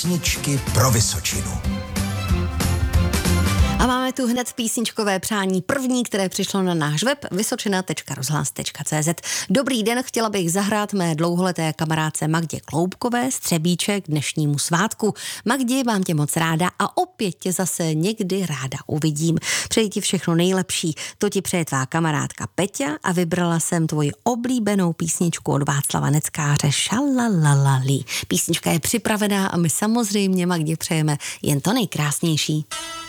Písničky pro Vysočinu. A máme tu hned písničkové přání první, které přišlo na náš web vysočina.rozhlas.cz. Dobrý den, chtěla bych zahrát mé dlouholeté kamarádce Magdě Kloubkové střebíček dnešnímu svátku. Magdi, mám tě moc ráda a opět tě zase někdy ráda uvidím. Přeji ti všechno nejlepší. To ti přeje tvá kamarádka Peťa a vybrala jsem tvoji oblíbenou písničku od Václava Neckáře Šalalalali. Písnička je připravená a my samozřejmě Magdě přejeme jen to nejkrásnější.